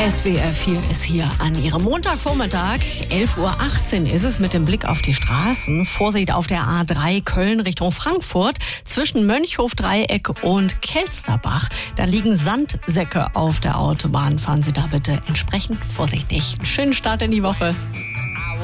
SWR 4 ist hier an Ihrem Montagvormittag. 11:18 Uhr ist es mit dem Blick auf die Straßen. Vorsicht auf der A3 Köln Richtung Frankfurt. Zwischen Mönchhof-Dreieck und Kelsterbach. Da liegen Sandsäcke auf der Autobahn. Fahren Sie da bitte entsprechend vorsichtig. Einen schönen Start in die Woche.